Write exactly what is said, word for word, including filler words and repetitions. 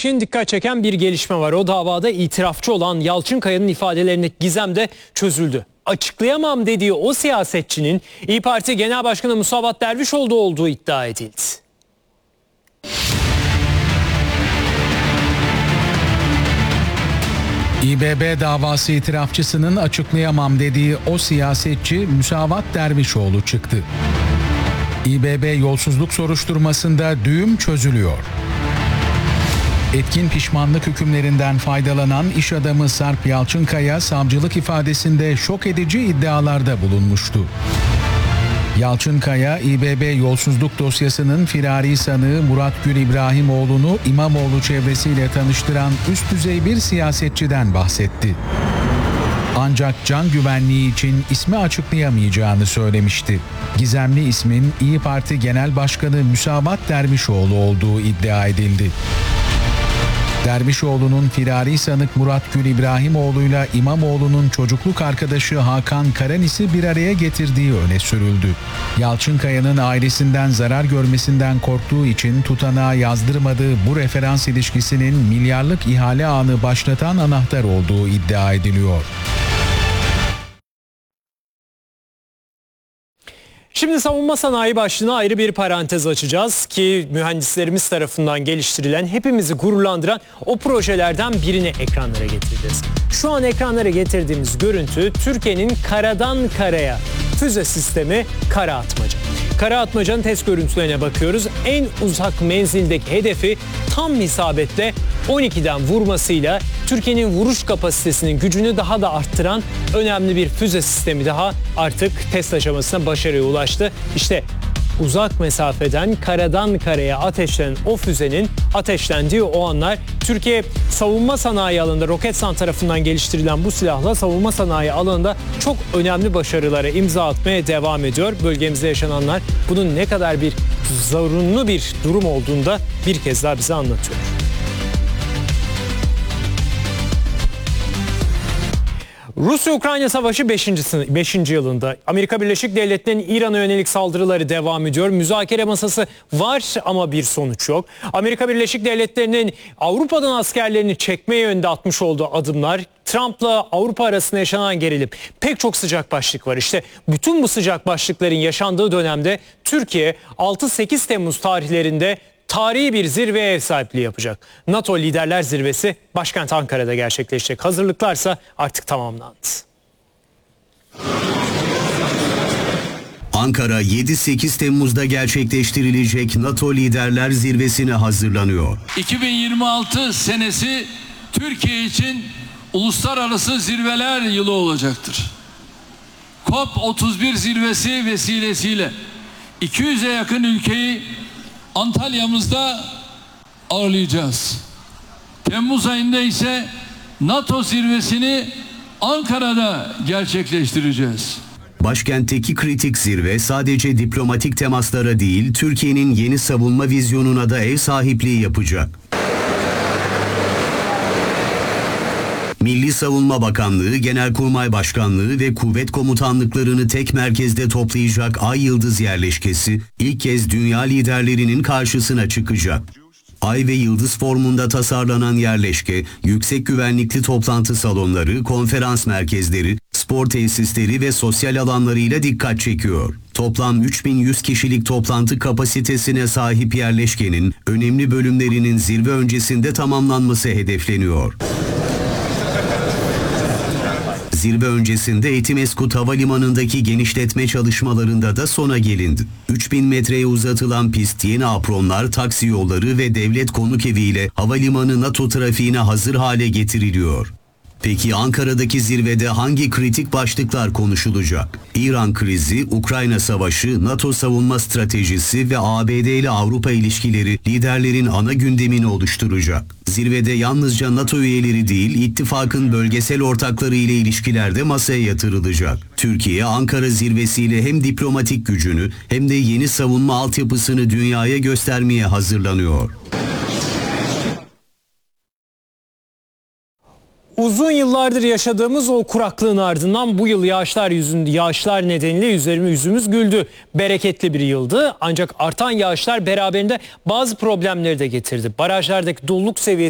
ilişkin dikkat çeken bir gelişme var. O davada itirafçı olan Yalçın Kaya'nın ifadelerindeki gizem de çözüldü. Açıklayamam dediği o siyasetçinin İYİ Parti Genel Başkanı Musavat Dervişoğlu olduğu iddia edildi. İBB davası itirafçısının açıklayamam dediği o siyasetçi Musavat Dervişoğlu çıktı. İBB yolsuzluk soruşturmasında düğüm çözülüyor. Etkin pişmanlık hükümlerinden faydalanan iş adamı Sarp Yalçınkaya savcılık ifadesinde şok edici iddialarda bulunmuştu. Yalçınkaya, İBB yolsuzluk dosyasının firari sanığı Murat Gül İbrahimoğlu'nu İmamoğlu çevresiyle tanıştıran üst düzey bir siyasetçiden bahsetti. Ancak can güvenliği için ismi açıklayamayacağını söylemişti. Gizemli ismin İYİ Parti Genel Başkanı Musavat Dervişoğlu olduğu iddia edildi. Dervişoğlu'nun firari sanık Murat Gül İbrahimoğlu'yla İmamoğlu'nun çocukluk arkadaşı Hakan Karanis'i bir araya getirdiği öne sürüldü. Yalçınkaya'nın ailesinden zarar görmesinden korktuğu için tutanağa yazdırmadığı bu referans ilişkisinin milyarlık ihale ağını başlatan anahtar olduğu iddia ediliyor. Şimdi savunma sanayi başlığına ayrı bir parantez açacağız ki mühendislerimiz tarafından geliştirilen, hepimizi gururlandıran o projelerden birini ekranlara getireceğiz. Şu an ekranlara getirdiğimiz görüntü Türkiye'nin karadan karaya füze sistemi Kara Atmaca. Kara Atmaca'nın test görüntülerine bakıyoruz. En uzak menzildeki hedefi tam isabetle on ikiden vurmasıyla Türkiye'nin vuruş kapasitesinin gücünü daha da arttıran önemli bir füze sistemi daha artık test aşamasına başarıya ulaştı. İşte uzak mesafeden karadan karaya ateşlenen o füzenin ateşlendiği o anlar. Türkiye savunma sanayi alanında Roketsan tarafından geliştirilen bu silahla savunma sanayi alanında çok önemli başarılara imza atmaya devam ediyor. Bölgemizde yaşananlar bunun ne kadar bir zorunlu bir durum olduğunu da bir kez daha bize anlatıyor. Rusya-Ukrayna Savaşı beşinci yılında. Amerika Birleşik Devletleri'nin İran'a yönelik saldırıları devam ediyor. Müzakere masası var ama bir sonuç yok. Amerika Birleşik Devletleri'nin Avrupa'dan askerlerini çekmeye yönde atmış olduğu adımlar, Trump'la Avrupa arasında yaşanan gerilim, pek çok sıcak başlık var. İşte bütün bu sıcak başlıkların yaşandığı dönemde Türkiye altı sekiz Temmuz tarihlerinde tarihi bir zirveye ev sahipliği yapacak. NATO Liderler Zirvesi başkent Ankara'da gerçekleşecek. Hazırlıklarsa artık tamamlandı. Ankara yedi sekiz Temmuz'da gerçekleştirilecek NATO Liderler Zirvesi'ne hazırlanıyor. iki bin yirmi altı senesi Türkiye için uluslararası zirveler yılı olacaktır. COP otuz bir zirvesi vesilesiyle iki yüze yakın ülkeyi Antalya'mızda ağırlayacağız. Temmuz ayında ise NATO zirvesini Ankara'da gerçekleştireceğiz. Başkentteki kritik zirve sadece diplomatik temaslara değil, Türkiye'nin yeni savunma vizyonuna da ev sahipliği yapacak. Milli Savunma Bakanlığı, Genelkurmay Başkanlığı ve kuvvet komutanlıklarını tek merkezde toplayacak Ay Yıldız yerleşkesi ilk kez dünya liderlerinin karşısına çıkacak. Ay ve yıldız formunda tasarlanan yerleşke, yüksek güvenlikli toplantı salonları, konferans merkezleri, spor tesisleri ve sosyal alanlarıyla dikkat çekiyor. Toplam üç bin yüz kişilik toplantı kapasitesine sahip yerleşkenin önemli bölümlerinin zirve öncesinde tamamlanması hedefleniyor. Zirve öncesinde Etimesgut Havalimanı'ndaki genişletme çalışmalarında da sona gelindi. üç bin metreye uzatılan pist, yeni apronlar, taksi yolları ve devlet konuk eviyle havalimanı NATO trafiğine hazır hale getiriliyor. Peki Ankara'daki zirvede hangi kritik başlıklar konuşulacak? İran krizi, Ukrayna savaşı, NATO savunma stratejisi ve A B D ile Avrupa ilişkileri liderlerin ana gündemini oluşturacak. Zirvede yalnızca NATO üyeleri değil, ittifakın bölgesel ortakları ile ilişkiler de masaya yatırılacak. Türkiye, Ankara zirvesiyle hem diplomatik gücünü hem de yeni savunma altyapısını dünyaya göstermeye hazırlanıyor. Uzun yıllardır yaşadığımız o kuraklığın ardından bu yıl yağışlar yüzünde yağışlar nedeniyle yüzlerimiz yüzümüz güldü. Bereketli bir yıldı ancak artan yağışlar beraberinde bazı problemleri de getirdi. Barajlardaki doluluk seviyesi